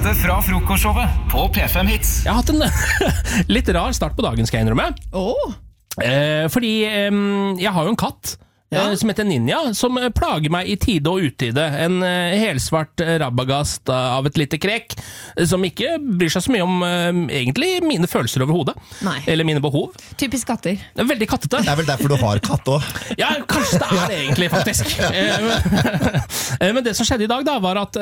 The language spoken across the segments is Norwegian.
beste fra frokostshowet på P5 Hits. Jeg har hatt en litt rar start på dagen, skal jeg innrømme. Fordi jeg har jo en katt som heter Ninja, som plager meg i tide og utide. En helsvart rabagast av et lite krek, som ikke bryr seg så mye om egentlig mine følelser over hodet. Nei. Eller mine behov. Typisk katter. Det er veldig kattete. Det er vel derfor du har katt også. Ja, kanskje det er det egentlig, faktisk. Men det som skjedde i dag da, var at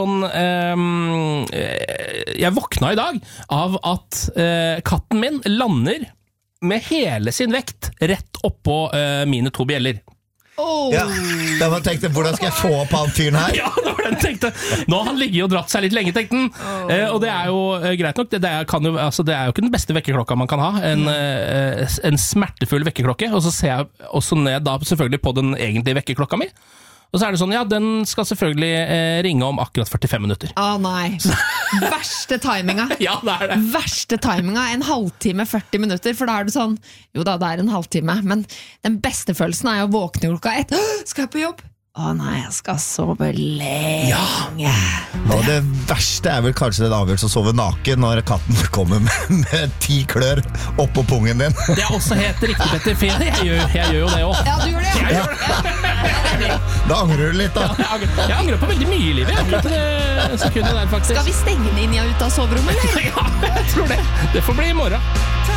jeg våkna i dag av at katten min lander med hele sin vekt rett oppå mine 2 bjeller. Ja, da man tenkte, hvordan skal jeg få opp han fyren her? Ja, det var den tenkte. Nå har han ligget og dratt seg litt lenge, tenkte han. Og det er jo greit nok. Det er jo ikke den beste vekkerklokka man kan ha. En smertefull vekkerklokke. Og så ser jeg også ned da selvfølgelig på den egentlige vekkerklokka mi. Og så er det sånn, ja, den skal selvfølgelig ringe om akkurat 45 minutter. Nei. Verste timinga. Ja, det er det. Verste timinga, en halvtime, 40 minutter, for da er du sånn, jo da, det er en halvtime, men den beste følelsen er jo å våkne klokka 1. Skal jeg på jobb? Nei, jeg skal sove lenge. Ja. Og det verste er vel kanskje den avgjørelsen å sove naken når katten kommer med 10 klør oppå pungen din. Det er også helt riktig, Petter, for jeg gjør jo det også. Ja, du gjør det. Jeg gjør det. Da angrer du litt da. Jeg angrer på veldig mye i livet. Akkurat det sekundet der, faktisk. Skal vi stenge Ninja ut av soverommet, eller? Ja, jeg tror det. Det får bli i morgen.